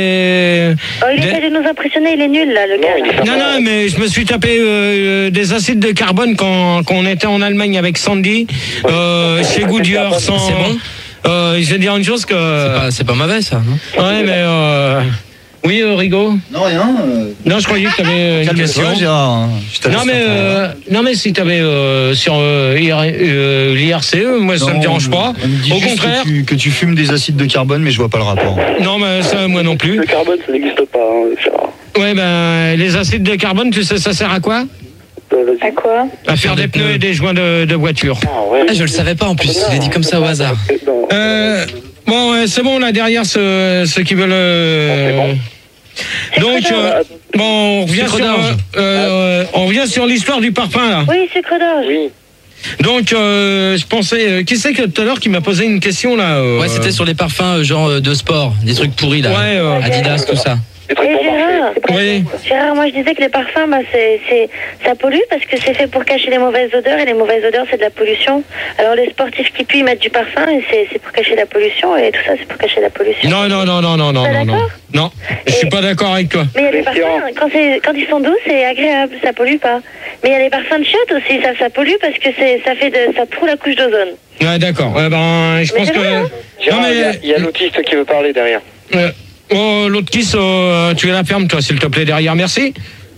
Oh, il de- essaie de nous impressionner, il est nul là, le gars. Non, non, mais je me suis tapé euh, des acides de carbone quand, quand on était en Allemagne avec Sandy, euh, chez Goodyear, sans... C'est bon euh, Je vais te dire une chose que... C'est pas, c'est pas mauvais ça, non? Ouais, mais... Euh... Oui, euh, Rigaud? Non, rien. euh, Non, je croyais que tu avais une Calme-toi, question. Gérard. hein. Je t'avais Non mais, sorti. euh, non mais si tu avais euh, sur euh, I R- euh, l'I R C E, moi ça Non, me dérange pas. on me dit Au juste contraire. Que tu, que tu fumes des acides de carbone, mais je vois pas le rapport. Non mais ça moi non plus. Le carbone, ça n'existe pas, hein, Gérard. Ouais ben les acides de carbone, tu sais ça sert à quoi? Euh, vas-y. À quoi? À faire des pneus et des joints de, de voiture. Ah, ouais. Ah, je le savais pas en plus, je l'ai dit comme ça au hasard. Non. Euh, bon ouais, c'est bon là derrière ceux, ceux qui veulent. Euh... Donc euh, bon on revient Sucre sur d'orge. euh, euh, on revient sur l'histoire du parfum là. Oui, sucre d'orge. Oui. Donc euh, je pensais euh, qui c'est que tout à l'heure qui m'a posé une question là euh, Ouais, c'était sur les parfums euh, genre euh, de sport, des trucs pourris là. Ouais, euh, Adidas, tout ça. Des trucs Et pour marcher. Gérard, Oui. Gérard, moi je disais que les parfums, bah, c'est, c'est, ça pollue parce que c'est fait pour cacher les mauvaises odeurs et les mauvaises odeurs c'est de la pollution. Alors les sportifs qui puent ils mettent du parfum et c'est, c'est pour cacher la pollution et tout ça c'est pour cacher la pollution. Non, non, non, non, non, non, Pas non, non. d'accord Non, je suis pas d'accord avec toi. Mais il y a des Christian. parfums, quand, c'est, quand ils sont doux, c'est agréable, ça pollue pas. Mais il y a les parfums de chiottes aussi, ça, ça pollue parce que c'est, ça fait de, ça troue la couche d'ozone. Ouais, d'accord. Ouais, ben, je Mais pense c'est que. vrai, hein. Gérard, Non, il y a- mais. il y a l'autiste qui veut parler derrière. euh, oh, l'autre kiss, euh, tu es la ferme, toi, s'il te plaît, derrière. Merci.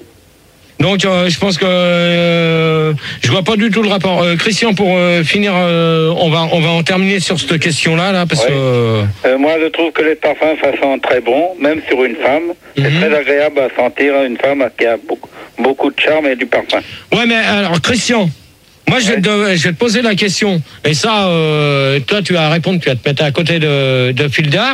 Donc, euh, je pense que euh, je vois pas du tout le rapport. Euh, Christian, pour euh, finir, euh, on va on va en terminer sur cette question-là, là, parce Ouais. que. euh, Euh, moi, je trouve que les parfums, ça sent très bon, même sur une femme. C'est Mhm. très agréable à sentir une femme qui a beaucoup, beaucoup de charme et du parfum. Ouais, mais alors, Christian. Moi, je vais, te, je vais te poser la question. Et ça, euh, toi, tu vas répondre, tu vas te mettre à côté de, de Fildar.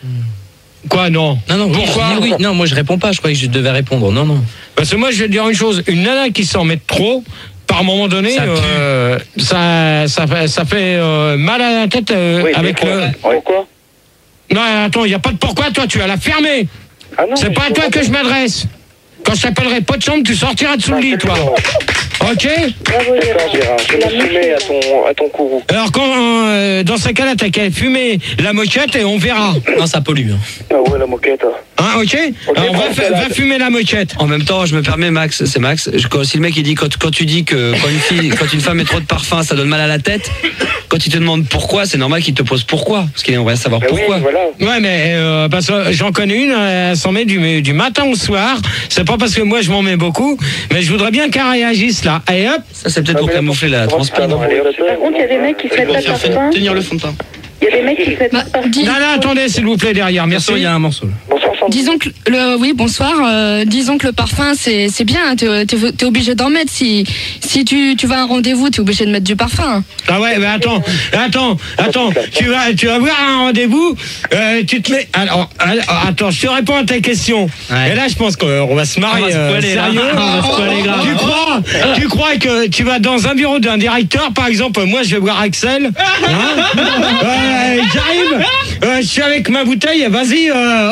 Quoi, non? Non, non, oui, Pourquoi? je dis oui. Non, moi je réponds pas, je croyais que je devais répondre. Non, non. Parce que moi, je vais te dire une chose. Une nana qui s'en met trop, par moment donné, Ça pue. euh, ça, ça fait, ça fait euh, mal à la tête euh, Oui, avec pourquoi le... Pourquoi? Non, attends, il n'y a pas de pourquoi, toi, tu vas la fermer. Ah non, C'est mais pas à je toi comprends que je m'adresse. Quand je t'appellerai pas de chambre, tu sortiras de sous le lit, toi. Ok? Bravo D'accord, Gérard. Je vais me soumettre à ton, à ton courroux. Alors, quand, euh, dans ce cas-là, t'as qu'à fumer la moquette et on verra. Non, ça pollue. hein. Ah ouais, la moquette. Hein, ok? Alors, va, fa- va fumer la moquette. En même temps, je me permets, Max, c'est Max. Je, quand, si le mec il dit quand, quand tu dis que quand une fille, quand une femme met trop de parfum, ça donne mal à la tête. Quand il te demande pourquoi, c'est normal qu'il te pose pourquoi, parce qu'il aimerait savoir Ben oui, pourquoi. voilà. Ouais, mais euh, parce que j'en connais une, elle s'en met du, du matin au soir. C'est pas parce que moi je m'en mets beaucoup, mais je voudrais bien qu'elle réagisse là. Allez hop. Ça c'est peut-être pour Ah, mais camoufler la Comment transpire. tu non fais un ordinateur Par contre, il y a des mecs qui se mettent pas de parfum. Tenir le fond de teint. Il y a des mecs qui se mettent pas de parfum. Dis- Non, non, attendez, s'il vous plaît, derrière. Merci. Il y a un morceau. Là. Bonsoir, Sandy. Disons que le oui bonsoir. euh, disons que le parfum c'est c'est bien. T'es t'es- t'es obligé d'en mettre si si tu tu vas à un rendez-vous t'es obligé de mettre du parfum. Ah ouais, mais attends, attends, attends. Tu vas, tu vas voir un rendez-vous. Euh, tu te mets. Alors, alors, attends, je te réponds à ta question. Ouais. Et là, je pense qu'on va se marrer. On va se euh, poiler, là. sérieux. On va se poiler grave. Tu crois, tu crois que tu vas dans un bureau d'un directeur, par exemple, moi, je vais voir Axel. Hein Euh, J'arrive. Euh, je suis avec ma bouteille. Vas-y, euh,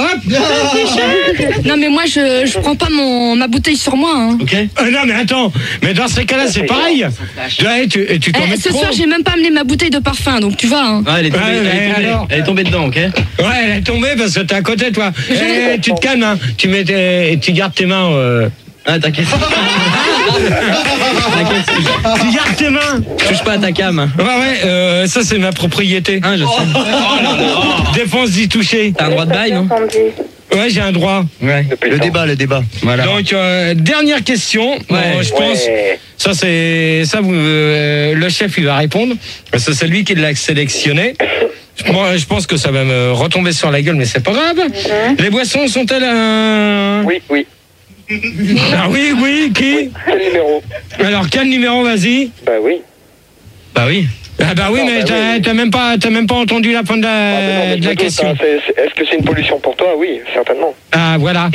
hop. Non mais moi je je prends pas mon ma bouteille sur moi. Hein. Ok. Euh, non, mais attends. Mais dans ces cas-là, c'est pareil. Ouais, tu, tu t'en Eh, mets ce trop. soir j'ai même pas amené ma bouteille de parfum donc tu vois. Hein. Ah, elle est tombée, Ouais, elle, est mais tombée alors elle est tombée dedans, ok. Ouais, elle est tombée parce que t'es à côté, toi. Eh, tu te calmes, hein. Tu mets tes- tu gardes tes mains. Euh... Ah, t'inquiète. T'inquiète, Tu gardes tes mains. touche pas à ta cam. Ouais, ouais. Euh, ça, c'est ma propriété. Hein, je sais. Défense d'y toucher. T'as un droit de bail, non? Sandy. Ouais, j'ai un droit. Ouais. Le débat, le débat. Voilà. Donc, euh, dernière question. Ouais. Bon, je pense, Ouais. ça c'est, ça vous, euh, le chef il va répondre. Parce que c'est lui qui l'a sélectionné. Moi, je pense que ça va me retomber sur la gueule, mais c'est pas grave. Mhm. Les boissons sont-elles un... Oui, oui. Ah oui, oui, qui? Quel numéro? Alors, quel numéro, vas-y? Bah oui. Bah oui. Ah bah oui, Non, mais bah t'as oui. t'as même pas, t'as même pas entendu la fin de Ah, mais non, la, mais de je la me doute, question. hein, c'est- c'est- Est-ce que c'est une pollution pour toi? Oui, certainement. Ah voilà.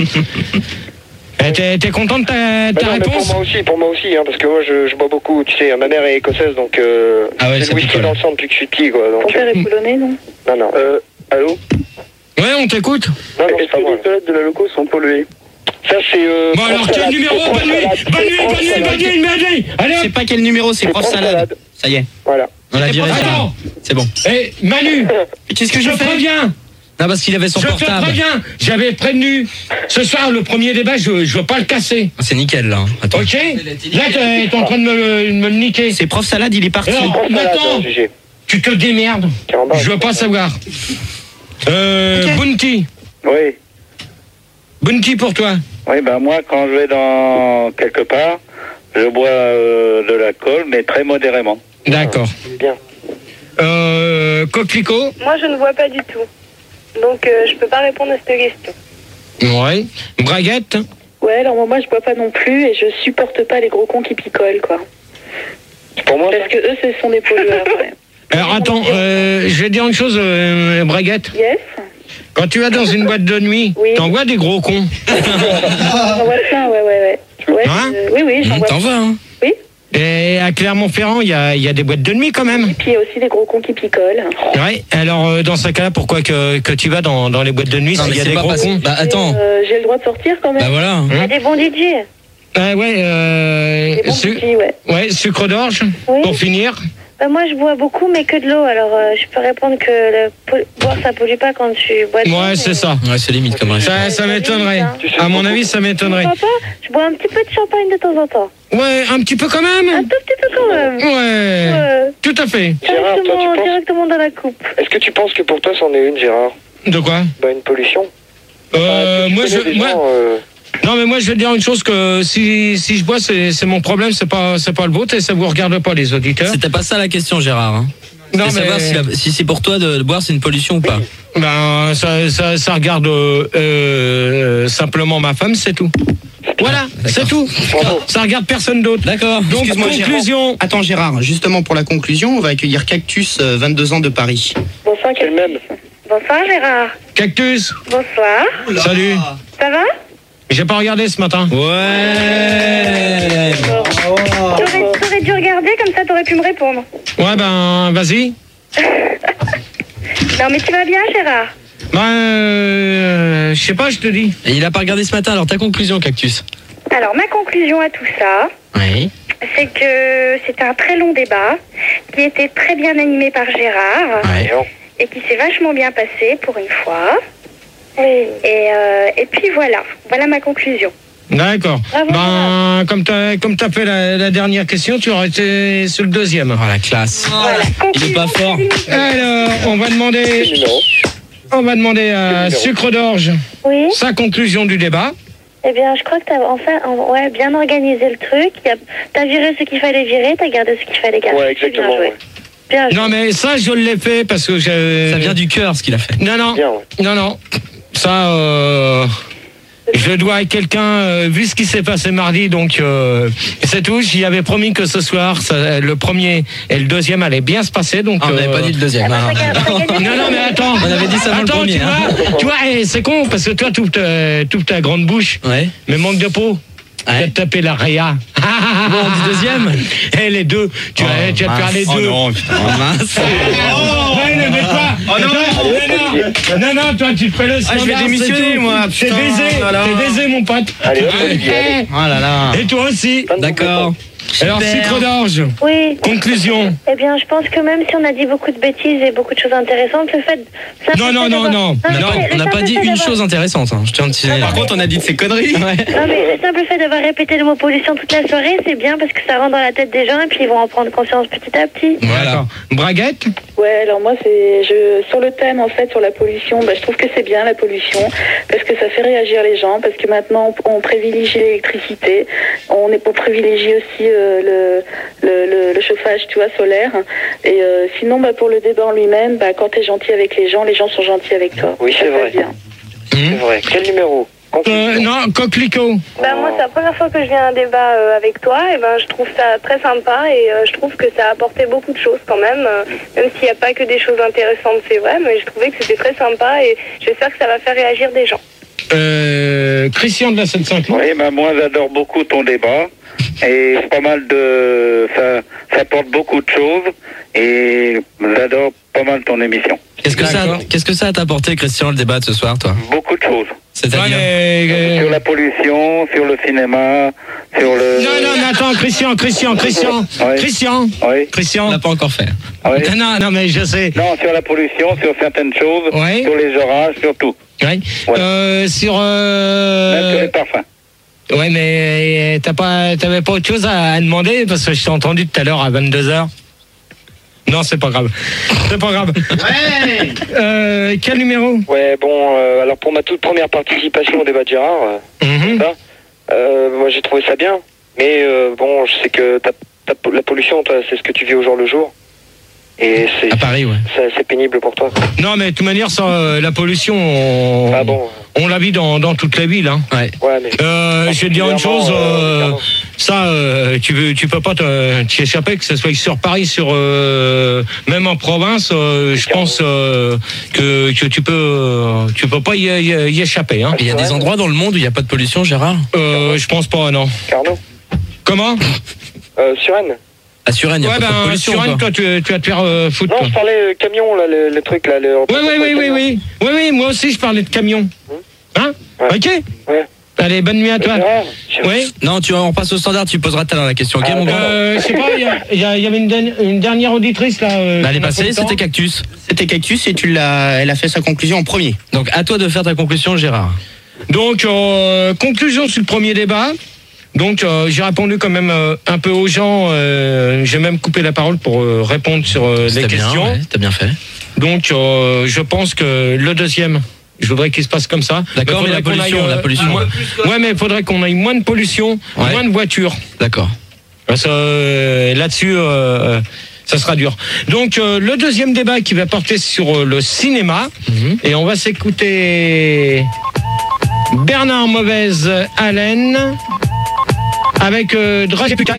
Eh, T'es t'es content de ta, Bah ta non, mais pour réponse? moi aussi, pour moi aussi, hein, parce que moi je, je bois beaucoup. Tu sais, ma mère est écossaise, donc euh, Ah ouais, j'ai ça le whisky picole. dans le sang depuis que je suis petit, quoi. Ton Donc, père euh, est polonais, non? non, non. Euh, allô? Ouais, on t'écoute. Non, non, est-ce que les toilettes de la loco sont polluées? Ça, c'est. Euh, Bon alors, quel numéro? Bonne nuit, bonne nuit, bonne nuit, bonne nuit, bonne nuit. Allez, Je sais hop. pas quel numéro, c'est C'est prof prof salade. salade. Ça y est. Voilà. On l'a viré. Attends. C'est bon. Eh, Manu, Qu'est-ce que je je fais préviens. Non, parce qu'il avait son Je te portable. préviens. J'avais prévenu. Ce soir, le premier débat, je, je veux pas le casser. C'est nickel là. hein. Attends. Ok? Là, t'es t'es en train de me, de me le niquer. C'est prof salade, il est parti. Alors, Prof salade, maintenant, hein, G G. tu te démerdes. Caramba. Je veux pas savoir. Euh, Ok. Bounty. Oui. Bounty pour toi. Oui, ben moi, quand je vais dans quelque part, je bois euh, de l'alcool, mais très modérément. D'accord. Bien. Euh, Coquelicot. Moi, je ne vois pas du tout. Donc, euh, je peux pas répondre à cette question. Ouais. Braguette. Ouais, alors moi, moi, je bois pas non plus et je supporte pas les gros cons qui picolent, quoi. Pour moi, Parce que eux, ce sont des pollueurs, ouais. Alors attends, euh, je vais dire une chose, euh, Braguette. Yes? Quand tu vas dans une boîte de nuit, Oui. t'en vois des gros cons. J'en vois plein, ouais, ouais, ouais. ouais Hein euh, oui, oui, j'en vois T'en plein. vas, hein. Oui? Et à Clermont-Ferrand, il y a, il y a des boîtes de nuit quand même. Et puis il y a aussi des gros cons qui picolent. Ouais. Alors euh, dans ce cas-là, pourquoi que, que tu vas dans, dans les boîtes de nuit Non, s'il mais y a c'est des pas gros parce- cons? Bah attends. Euh, J'ai le droit de sortir quand même. Bah voilà. Il y a des bons D J. Ah ouais. Euh, Des bons su- petits, ouais. ouais, sucre d'orge. Oui. Pour finir. Bah, moi, je bois beaucoup, mais que de l'eau. Alors, euh, je peux répondre que le pol- boire, ça pollue pas quand tu bois de l'eau. Ouais, c'est ça. Ouais, c'est limite comme réponse. Ça, ça m'étonnerait. À mon avis, ça m'étonnerait. Pourquoi pas? Je bois un petit peu de champagne de temps en temps. Ouais, un petit peu quand Un même. tout petit peu quand même. Ouais. Ouais. Tout à fait. Gérard, toi, tu Directement, penses- directement dans la coupe. est-ce que tu penses que pour toi, c'en est une, Gérard? De quoi? Bah, une pollution. Euh, Tu moi, connais je, des moi, gens, euh, non, mais moi, je vais te dire une chose que si, si je bois, c'est, c'est mon problème, c'est pas, c'est pas le vôtre et ça vous regarde pas, les auditeurs. C'était pas ça la question, Gérard. Hein. Non, C'est mais- savoir si, la- si c'est pour toi de, de boire, c'est une pollution ou pas. Ben, ça, ça, ça regarde euh, euh, simplement ma femme, c'est tout. Voilà, c'est tout. Ça regarde personne d'autre. D'accord. Donc, Excuse-moi, conclusion. Gérard. Attends, Gérard, justement pour la conclusion, on va accueillir Cactus, euh, vingt-deux ans de Paris. Bonsoir, c'est le même. Bonsoir, Gérard. Cactus, Bonsoir. salut. Ça va? J'ai pas regardé ce matin. Ouais. T'aurais t'aurais dû regarder, comme ça, t'aurais pu me répondre. Ouais, ben, vas-y. Non, mais tu vas bien, Gérard? Ben, euh, je sais pas, je te dis. Et il a pas regardé ce matin, alors ta conclusion, Cactus. Alors, ma conclusion à tout ça, Oui. c'est que c'était un très long débat qui était très bien animé par Gérard Ouais. et qui s'est vachement bien passé pour une fois. Et, euh, et puis voilà, voilà ma conclusion. D'accord. Bravo, Ben, comme t'as, comme t'as fait la, la dernière question, tu aurais été sur le deuxième. Oh la classe. Voilà. Il est pas fort. Alors, on va demander, Numéro. on va demander à numéro. Sucre d'Orge Oui, sa conclusion du débat. eh bien, je crois que t'as enfin en- ouais, bien organisé le truc. Y a- T'as viré ce qu'il fallait virer, t'as gardé ce qu'il fallait garder. Ouais, C'est exactement. Bien joué. Ouais. Bien joué. Non, mais ça, je l'ai fait parce que j'ai. Ça vient du cœur, ce qu'il a fait. Non, non. Bien, ouais. Non, non. Ça, euh, je dois à quelqu'un, euh, vu ce qui s'est passé mardi, donc euh, c'est tout. J'y avais promis que ce soir, ça, le premier et le deuxième allaient bien se passer. Donc, Ah, on n'avait euh, pas dit le deuxième. Ah, hein. bah, t'as gagné- t'as gagné. Non, non, mais attends. On avait dit ça avant le Attends, premier, tu hein. vois, tu vois, eh, c'est con parce que toi, toute ta, toute ta grande bouche, Ouais. mais manque de peau. Tu vas Ouais. te taper la réa. Bon, on dit deuxième. Eh, les deux. Tu vas, tu vas te faire les deux. Oh non, putain. Oh mince. Ouais, ne mets pas. Oh non. non, non, non, toi, tu te fais le Ah, je vais standard, démissionner, c'est tout. moi, C'est putain, baisé, oh là là. c'est baisé, mon pote. Allez, hop, Olivier, allez. Eh, Oh là là. Et toi aussi. D'accord. Alors, sucre d'orge. Oui. Conclusion. Eh bien, je pense que même si on a dit beaucoup de bêtises et beaucoup de choses intéressantes, le fait... Non, non, non, non. mais Non, le on n'a simple pas dit fait une d'avoir- chose intéressante. hein. Je tiens à te signaler. Par contre, on a dit de ces conneries. Non, mais le simple fait d'avoir répété le mot pollution toute la soirée, c'est bien parce que ça rentre dans la tête des gens et puis ils vont en prendre conscience petit à petit. Voilà. Braguette. Ouais, alors moi, c'est je sur le thème, en fait, sur la pollution, bah, je trouve que c'est bien, la pollution, parce que ça fait réagir les gens, parce que maintenant, on, on privilégie l'électricité, on, est, on privilégie aussi euh, le, le, le, le chauffage, tu vois, solaire. Et euh, sinon, bah, pour le débat en lui-même, bah, quand t'es gentil avec les gens, les gens sont gentils avec toi. Oui, c'est Ça vrai. passe bien. C'est vrai. Quel numéro? Euh, non, coquelicot. Ben, moi, c'est la première fois que je viens à un débat euh, avec toi, et ben, je trouve ça très sympa, et euh, je trouve que ça a apporté beaucoup de choses quand même, euh, même s'il n'y a pas que des choses intéressantes, c'est vrai, mais je trouvais que c'était très sympa, et j'espère que ça va faire réagir des gens. Euh, Christian de la Seine-Saint-Cloud. Oui, ben moi j'adore beaucoup ton débat et c'est pas mal de ça, ça apporte beaucoup de choses et j'adore pas mal ton émission. Qu'est-ce que ça, qu'est-ce que ça a t'apporté, Christian, le débat de ce soir, toi? Beaucoup de choses. C'est-à-dire euh, sur la pollution, sur le cinéma, sur le. Non, non, mais attends, Christian, Christian, Christian, Oui. Christian, Oui. Christian. On l'a pas encore fait. Oui. Non, non, non, mais je sais. Non, sur la pollution, sur certaines choses, Oui. sur les orages, sur tout. Oui. Voilà. Euh, sur. Même sur Euh... les parfums. Ouais, mais euh, t'as pas, t'avais pas autre chose à, à demander parce que je t'ai entendu tout à l'heure à vingt-deux heures. Non, c'est pas grave. C'est pas grave. Ouais. Euh, quel numéro? Ouais, bon, euh, alors pour ma toute première participation au débat de Gérard, euh, Mhm. ça, euh, moi j'ai trouvé ça bien, mais euh, bon, je sais que t'as- t'as- la pollution, toi, c'est ce que tu vis au jour le jour, et c'est À Paris, ouais. c'est- c'est pénible pour toi. Non, mais de toute manière, ça, euh, la pollution, on, Ah bon, on la vit dans, dans toutes les villes. Hein. Ouais. ouais, mais... Euh, je vais te dire une chose, euh, Clairement. ça, euh, tu veux, tu peux pas te- t'y échapper, que ce soit sur Paris, sur euh, même en province. euh, je pense euh, que, que tu peux, euh, tu peux pas y, y- y échapper. Hein. Il y a des endroits dans le monde où il n'y a pas de pollution, Gérard? Euh, je pense pas, non. Carnot, Comment? euh, Suresnes. À Suresnes, il n'y a Ouais, pas trop de ben, pollution. sur Rennes, quoi. toi, tu, tu vas te faire euh, foutre. Non, toi. je parlais euh, camion, là, le, le truc, là, le... Oui, oui, oui, oui, oui, oui, oui, moi aussi, je parlais de camion. Hein? Ouais. Ok. Ouais. Allez, bonne nuit à toi. Gérard, je- Oui. Non, tu on passe au standard, tu poseras tout à l'heure la question. Ok, Ah, mon gars? Euh, je sais pas, il y a- il y, a- il y avait une, dernière- une dernière auditrice là. euh, Bah, elle est qu'on a pas passée, le temps. c'était Cactus. C'était Cactus et tu l'as, elle a fait sa conclusion en premier. Donc, à toi de faire ta conclusion, Gérard. Donc, euh, conclusion sur le premier débat. Donc, euh, j'ai répondu quand même euh, un peu aux gens. euh, j'ai même coupé la parole pour euh, répondre sur euh, les C'était bien, questions. ouais, t'as bien fait. Donc, euh, je pense que le deuxième, je voudrais qu'il se passe comme ça. D'accord, mais faudrait la qu'on pollution, aille, la euh, pollution. moins- ouais, mais il faudrait qu'on aille moins de pollution, Ouais. moins de voitures. D'accord. Parce que, euh, là-dessus, euh, ça sera dur. Donc, euh, le deuxième débat qui va porter sur euh, le cinéma. Mhm. Et on va s'écouter Bernard Mauvaise Haleine avec euh, Dragé Putain.